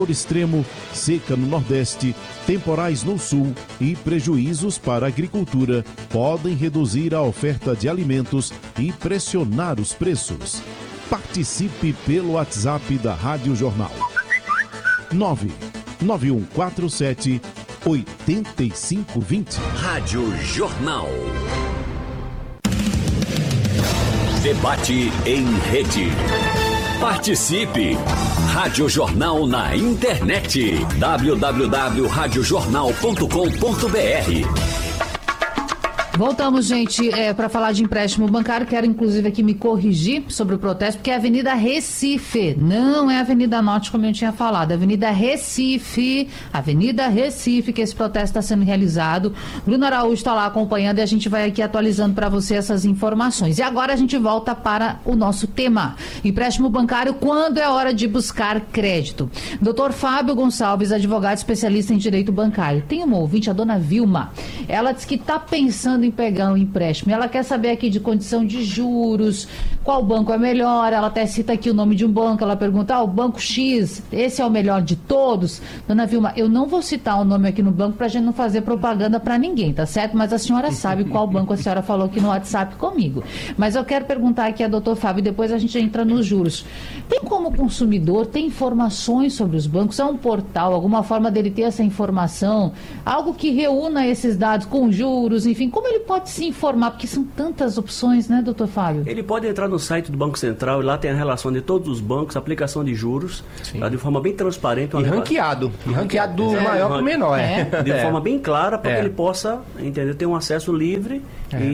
extremo, seca no Nordeste, temporais no Sul e prejuízos para a agricultura podem reduzir a oferta de alimentos e pressionar os preços. Participe pelo WhatsApp da Rádio Jornal. 99147 8520. Rádio Jornal. Debate em rede. Participe! Rádio Jornal na internet. www.radiojornal.com.br. Voltamos, gente, para falar de empréstimo bancário. Quero, inclusive, aqui me corrigir sobre o protesto, porque é a Avenida Recife, não é a Avenida Norte, como eu tinha falado. Avenida Recife, que esse protesto está sendo realizado. Bruno Araújo está lá acompanhando e a gente vai aqui atualizando para você essas informações. E agora a gente volta para o nosso tema. Empréstimo bancário, quando é hora de buscar crédito. Dr. Fábio Gonçalves, advogado especialista em direito bancário. Tem uma ouvinte, a dona Vilma. Ela disse que está pensando em pegar um empréstimo. Ela quer saber aqui de condição de juros, qual banco é melhor. Ela até cita aqui o nome de um banco. Ela pergunta, o banco X, esse é o melhor de todos? Dona Vilma, eu não vou citar o nome aqui no banco pra gente não fazer propaganda pra ninguém, tá certo? Mas a senhora sabe qual banco a senhora falou aqui no WhatsApp comigo. Mas eu quero perguntar aqui a doutor Fábio e depois a gente entra nos juros. Tem como consumidor, tem informações sobre os bancos? É um portal, alguma forma dele ter essa informação? Algo que reúna esses dados com juros, enfim, como ele pode se informar? Porque são tantas opções, né, doutor Fábio? Ele pode entrar no site do Banco Central e lá tem a relação de todos os bancos, aplicação de juros, tá, de forma bem transparente. E ranqueado do maior para o menor. De forma bem clara, para que ele possa, entendeu, ter um acesso livre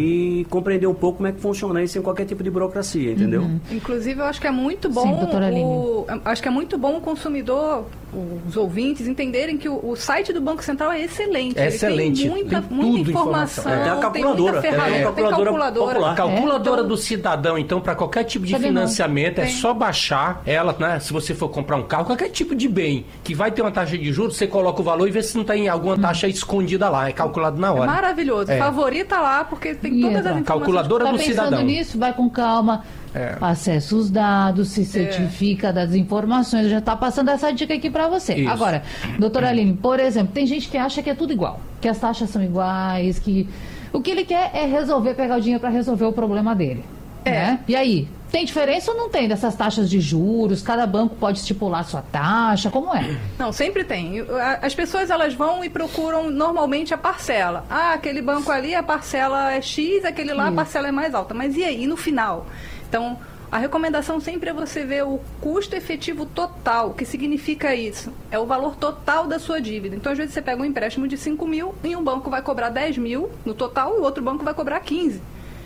e compreender um pouco como é que funciona isso sem qualquer tipo de burocracia, entendeu? Inclusive, eu acho que é muito bom. Sim, doutora Aline. Acho que é muito bom o consumidor, os ouvintes, entenderem que o site do Banco Central é excelente. É excelente. Ele tem muita informação. Tem a calculadora. Tem muita ferramenta, tem calculadora popular. Calculadora do cidadão, então, para qualquer tipo de financiamento, é só baixar ela, né? Se você for comprar um carro, qualquer tipo de bem que vai ter uma taxa de juros, você coloca o valor e vê se não tem alguma taxa escondida lá. É calculado na hora. É maravilhoso. Favorita lá, porque tem todas as informações. Calculadora do cidadão. Tá pensando nisso? Vai com calma. Acessa os dados, se certifica das informações. Já está passando essa dica aqui para você. Isso. Agora, doutora Aline, por exemplo, tem gente que acha que é tudo igual, que as taxas são iguais, que o que ele quer é pegar o dinheiro para resolver o problema dele. Né? E aí, tem diferença ou não tem dessas taxas de juros? Cada banco pode estipular a sua taxa, como é? Não, sempre tem. As pessoas, elas vão e procuram normalmente a parcela. Aquele banco ali, a parcela é X, aquele lá, a parcela é mais alta. Mas e aí, no final? Então, a recomendação sempre é você ver o custo efetivo total. O que significa isso? É o valor total da sua dívida. Então, às vezes, você pega um empréstimo de 5 mil e um banco vai cobrar 10 mil no total e o outro banco vai cobrar 15.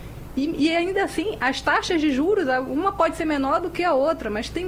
E ainda assim, as taxas de juros, uma pode ser menor do que a outra, mas tem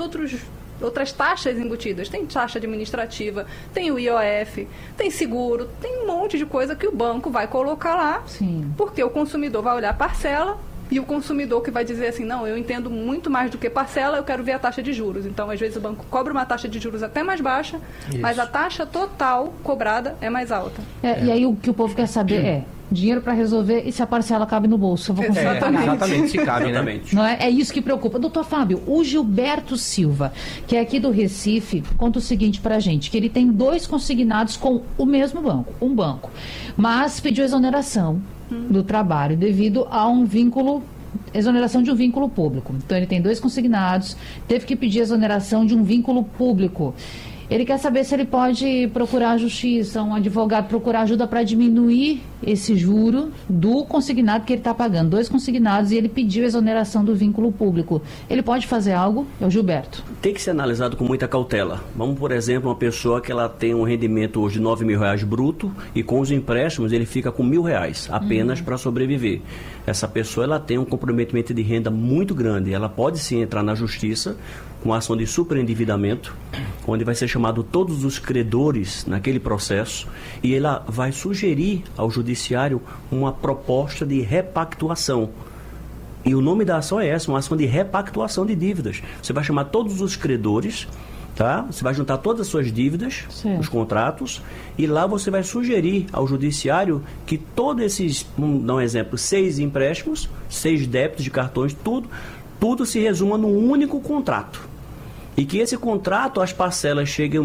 outras taxas embutidas. Tem taxa administrativa, tem o IOF, tem seguro, tem um monte de coisa que o banco vai colocar lá, porque o consumidor vai olhar a parcela. E o consumidor que vai dizer assim, não, eu entendo muito mais do que parcela, eu quero ver a taxa de juros. Então, às vezes, o banco cobra uma taxa de juros até mais baixa, mas a taxa total cobrada é mais alta. E aí, o que o povo quer saber dinheiro para resolver e se a parcela cabe no bolso. Eu vou conseguir pagar. Exatamente, se cabe, né? Não é? É isso que preocupa. Doutor Fábio, o Gilberto Silva, que é aqui do Recife, conta o seguinte pra gente, que ele tem 2 consignados com o mesmo banco, um banco, mas pediu exoneração do trabalho devido a exoneração de um vínculo público. Então ele tem 2 consignados, teve que pedir exoneração de um vínculo público. Ele quer saber se ele pode procurar a justiça, um advogado procurar ajuda para diminuir esse juro do consignado que ele está pagando. 2 consignados e ele pediu exoneração do vínculo público. Ele pode fazer algo? É o Gilberto. Tem que ser analisado com muita cautela. Vamos, por exemplo, uma pessoa que ela tem um rendimento hoje de R$9 mil bruto e com os empréstimos ele fica com R$1.000 apenas para sobreviver. Essa pessoa ela tem um comprometimento de renda muito grande. Ela pode sim entrar na justiça com ação de superendividamento, onde vai ser chamado todos os credores naquele processo e ela vai sugerir ao judiciário uma proposta de repactuação. E o nome da ação é essa, uma ação de repactuação de dívidas. Você vai chamar todos os credores, tá? Você vai juntar todas as suas dívidas, os contratos, e lá você vai sugerir ao judiciário que todos esses, vamos dar um exemplo, 6 empréstimos, 6 débitos de cartões, tudo se resuma num único contrato. E que esse contrato, as parcelas cheguem